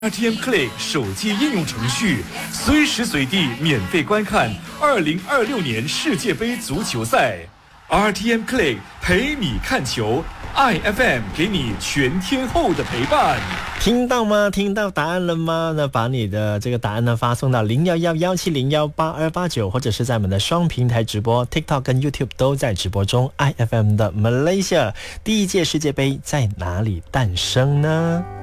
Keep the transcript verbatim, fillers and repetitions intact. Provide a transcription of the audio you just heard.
R T M Play 手机应用程序，随时随地免费观看二零二六年世界杯足球赛。R T M Play 陪你看球 ，I F M 给你全天候的陪伴。 听到吗？听到答案了吗？那把你的这个答案呢发送到零幺幺幺七零幺八二八九，或者是在我们的双平台直播 ，TikTok 跟 YouTube 都在直播中。I F M 的 Malaysia 第一届世界杯在哪里诞生呢？